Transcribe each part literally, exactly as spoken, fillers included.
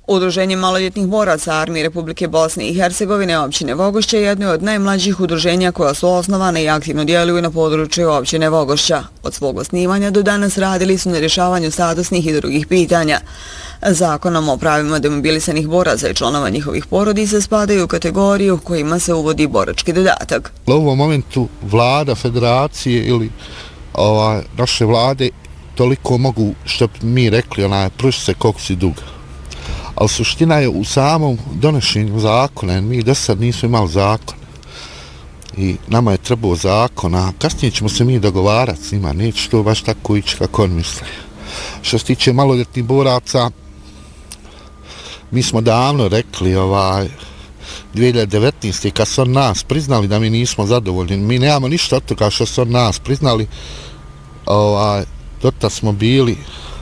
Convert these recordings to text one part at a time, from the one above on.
Udruženje maloljetnih boraca Armije Republike Bosne i Hercegovine općine Vogošća je jedno od najmlađih udruženja koja su osnovane i aktivno djeluju na području općine Vogošća. Od svog osnivanja do danas radili su na rješavanju statusnih i drugih pitanja. Zakonom o pravima demobilisanih boraca i članova njihovih porodica spadaju u kategoriju kojima se uvodi borački dodatak. U ovom momentu vlada, federacije ili ova, naše vlade toliko mogu, što bi mi rekli, onaj, pruži se koliko si duga. Ali suština je u samom donošenju zakona, jer mi do sad nismo imali zakon. I nama je trebao zakon, a kasnije ćemo se mi dogovarati s njima, neće to baš tako ići kako on misle. Što se tiče maloljetnih boraca, mi smo davno rekli, ovaj, dvije hiljade devetnaeste. kad su on nas priznali da mi nismo zadovoljni, mi nemamo ništa od toga što su on nas priznali, ovaj, dotad smo bili,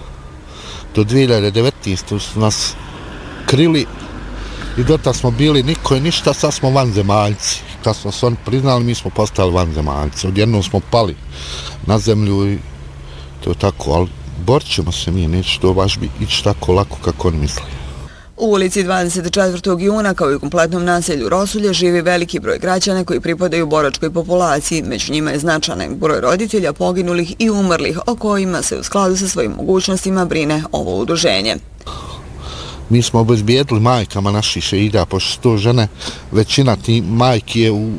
do dvije hiljade devetnaeste. su nas krili i dotad smo bili niko i ništa, sad smo vanzemaljci. Kad smo se oni priznali, mi smo postali vanzemaljci. Odjednom smo pali na zemlju i to je tako, ali borit ćemo se mi, neće to baš ići tako lako kako oni misle. U ulici dvadeset četvrtog juna kao i u kompletnom naselju Rosulje živi veliki broj građana koji pripadaju boračkoj populaciji. Među njima je značajan broj roditelja poginulih i umrlih, o kojima se u skladu sa svojim mogućnostima brine ovo udruženje. Mi smo obezbijedili majkama naših šehida, pošto su to žene, većina tih majki je u,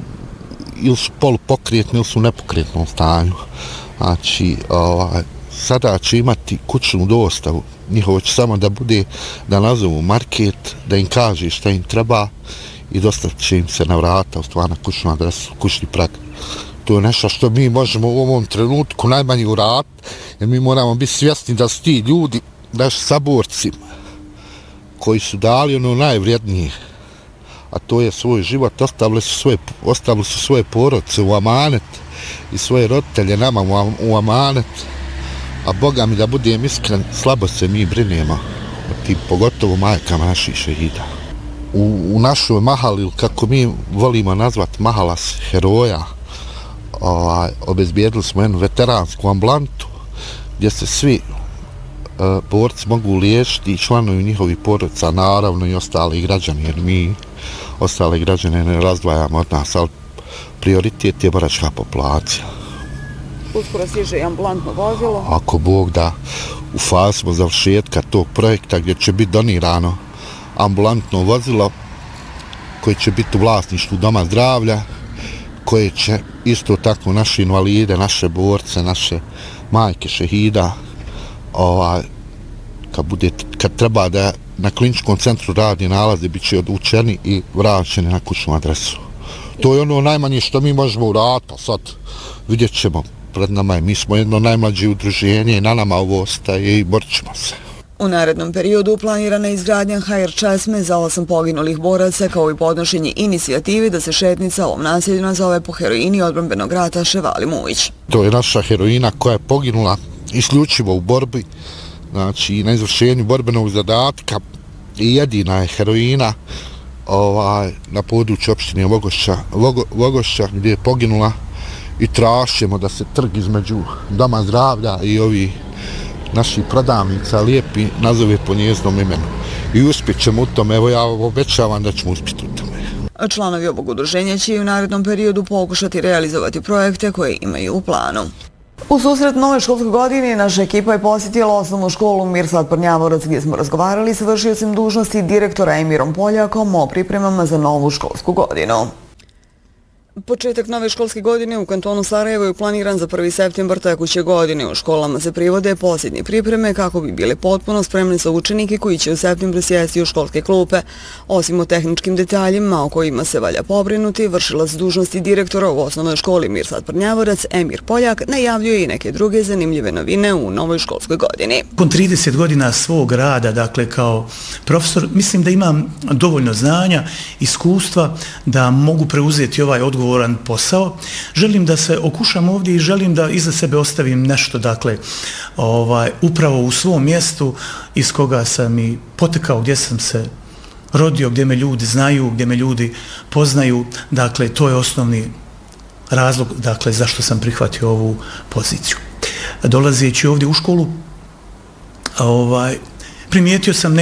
ili su polupokretni ili su u nepokretnom stanju. Znači, ovaj, sada će imati kućnu dostavu. Njihovo će samo da bude da nazovu market, da im kaže šta im treba i dostavit će im se na vrata, u stvari na kućnu adresu, kućni prag. To je nešto što mi možemo u ovom trenutku najmanje uraditi, jer mi moramo biti svjesni da su ti ljudi, naši saborci, koji su dali ono najvrijednije, a to je svoj život, ostavili su svoje, ostavili su svoje porodice u amanet i svoje roditelje nama u amanet, a Boga mi da budem iskren, slabo se mi brinemo o tim, pogotovo majkama naših šehida. U, u našoj mahali, kako mi volimo nazvati mahala heroja, ovaj, obezbijedili smo jednu veteransku ambulantu gdje se svi uh, borci mogu liječiti i članovi njihovih porodica, naravno i ostali građani, jer mi ostale građane ne razdvajamo od nas, ali prioritet je boračka populacija. Uskoro stiže i ambulantno vozilo. Ako Bog da, u fazi smo završetka tog projekta gdje će biti donirano ambulantno vozilo koje će biti u vlasništvu Doma zdravlja, koje će isto tako naše invalide, naše borce, naše majke šehida, ovaj, kad, bude, kad treba da na kliničkom centru radi nalazi, bit će odvučeni i vraćeni na kućnu adresu. To je ono najmanje što mi možemo uraditi, a sad vidjet ćemo. Pred nama je, mi smo jedno najmlađe udruženje i na nama ovo ostaje i borit ćemo se. U narednom periodu planirana je izgradnja ha er česme za osam poginulih boraca, kao i podnošenje inicijative da se šetnica ovom naselju nazove po heroini odbrambenog rata Ševali Mujić. To je naša heroina koja je poginula isključivo u borbi, znači na izvršenju borbenog zadatka, i jedina je heroina ovaj, na području opštine Vogošća, Vogo, Vogošća gdje je poginula. I tražimo da se trg između Doma zdravlja i ovi naših prodavnica lijepi nazove po njeznom imenu. I uspjet ćemo u tome, evo ja obećavam da ćemo uspjeti u tome. Članovi ovog udruženja će i u narednom periodu pokušati realizovati projekte koje imaju u planu. U susret nove školske godine naša ekipa je posjetila osnovnu školu Mirsad Prnjavorac, gdje smo razgovarali sa vršiocem dužnosti direktora Emirom Poljakom o pripremama za novu školsku godinu. Početak nove školske godine u kantonu Sarajevo je planiran za prvi septembar tekuće godine. U školama se privode posljednje pripreme kako bi bile potpuno spremne za učenike koji će u septembru sjesti u školske klupe. Osim o tehničkim detaljima o kojima se valja pobrinuti, vršilac dužnosti direktora u osnovnoj školi Mirsad Prnjavorac Emir Poljak najavljuje i neke druge zanimljive novine u novoj školskoj godini. Nakon trideset godina svog rada, dakle kao profesor, mislim da imam dovoljno znanja, iskustva da mogu preuzeti ovaj odgovor posao. Želim da se okušam ovdje i želim da iza sebe ostavim nešto, dakle, ovaj, upravo u svom mjestu iz koga sam i potekao, gdje sam se rodio, gdje me ljudi znaju, gdje me ljudi poznaju. Dakle, to je osnovni razlog, dakle, zašto sam prihvatio ovu poziciju. Dolazeći ovdje u školu, ovaj, primijetio sam